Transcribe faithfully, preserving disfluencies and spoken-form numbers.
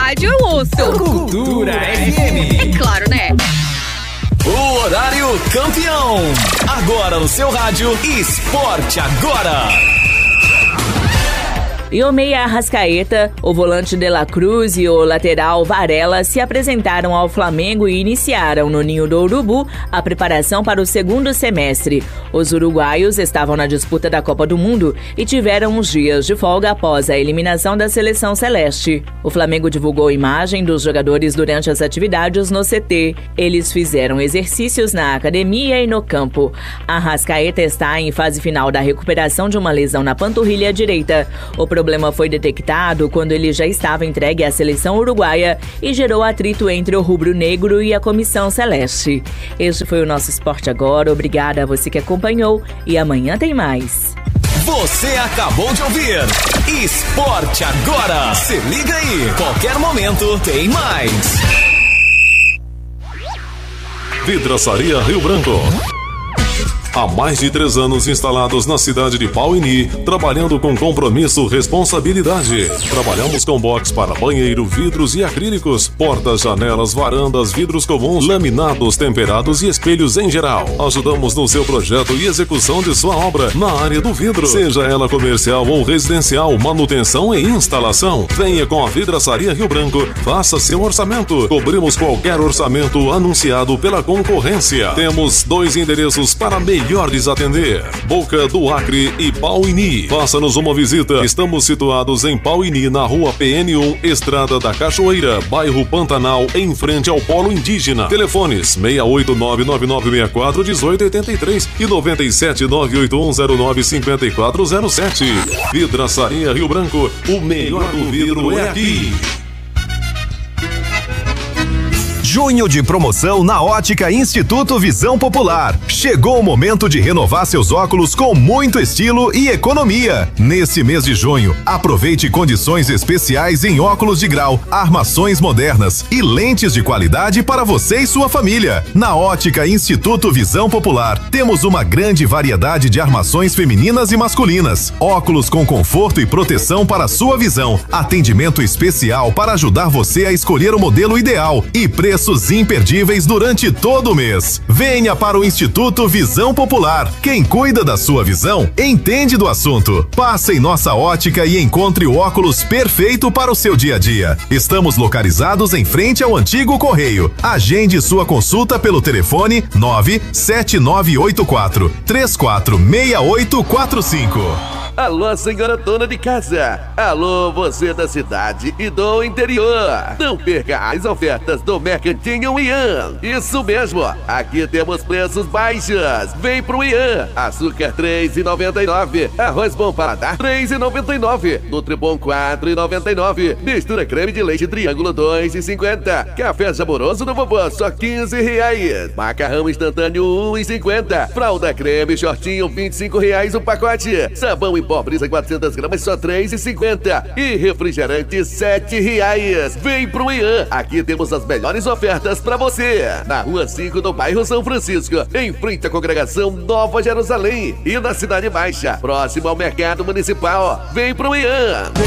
rádio eu ouço. Cultura F M. É claro, né? O horário campeão. Agora no seu rádio, Esporte Agora. E o meia Arrascaeta, o volante De La Cruz e o lateral Varela se apresentaram ao Flamengo e iniciaram no Ninho do Urubu a preparação para o segundo semestre. Os uruguaios estavam na disputa da Copa do Mundo e tiveram uns dias de folga após a eliminação da seleção celeste. O Flamengo divulgou imagem dos jogadores durante as atividades no C T. Eles fizeram exercícios na academia e no campo. Arrascaeta está em fase final da recuperação de uma lesão na panturrilha direita. O O problema foi detectado quando ele já estava entregue à seleção uruguaia e gerou atrito entre o rubro-negro e a comissão celeste. Este foi o nosso Esporte Agora. Obrigada a você que acompanhou e amanhã tem mais. Você acabou de ouvir Esporte Agora. Se liga aí, qualquer momento tem mais. Vidraçaria Rio Branco. Há mais de três anos instalados na cidade de Pauini, trabalhando com compromisso e responsabilidade. Trabalhamos com box para banheiro, vidros e acrílicos, portas, janelas, varandas, vidros comuns, laminados, temperados e espelhos em geral. Ajudamos no seu projeto e execução de sua obra na área do vidro, seja ela comercial ou residencial, manutenção e instalação. Venha com a Vidraçaria Rio Branco, faça seu orçamento. Cobrimos qualquer orçamento anunciado pela concorrência. Temos dois endereços para melhor lhes atender: Boca do Acre e Pauini. Faça-nos uma visita. Estamos situados em Pauini, na rua P N um, Estrada da Cachoeira, bairro Pantanal, em frente ao Polo Indígena. Telefones seis oito nove nove nove seis quatro um oito oito três e nove sete nove oito um zero nove cinco quatro zero sete. Vidraçaria Rio Branco, o melhor do vidro é aqui. Junho de promoção na Ótica Instituto Visão Popular. Chegou o momento de renovar seus óculos com muito estilo e economia. Nesse mês de junho, aproveite condições especiais em óculos de grau, armações modernas e lentes de qualidade para você e sua família. Na Ótica Instituto Visão Popular, temos uma grande variedade de armações femininas e masculinas. Óculos com conforto e proteção para sua visão. Atendimento especial para ajudar você a escolher o modelo ideal e preço Preços imperdíveis durante todo o mês. Venha para o Instituto Visão Popular. Quem cuida da sua visão, entende do assunto. Passe em nossa ótica e encontre o óculos perfeito para o seu dia a dia. Estamos localizados em frente ao antigo Correio. Agende sua consulta pelo telefone nove sete nove oito quatro três quatro seis oito quatro cinco. Alô, senhora dona de casa. Alô, você da cidade e do interior. Não perca as ofertas do Mercantinho Ian. Isso mesmo, aqui temos preços baixos. Vem pro Ian. Açúcar três reais e noventa e nove centavos. Arroz Bom Paladar três reais e noventa e nove centavos. Nutribom quatro reais e noventa e nove centavos. Mistura creme de leite Triângulo dois reais e cinquenta centavos. Café saboroso do vovô só quinze reais. Macarrão instantâneo um real e cinquenta centavos. Fralda creme shortinho vinte e cinco reais o pacote. Sabão em pó Brisa quatrocentas gramas só três reais e cinquenta centavos. E refrigerante sete reais. Vem pro Ian. Aqui temos as melhores ofertas pra você. Na rua cinco do bairro São Francisco, em frente à congregação Nova Jerusalém. E na Cidade Baixa, próximo ao Mercado Municipal. Vem pro Ian.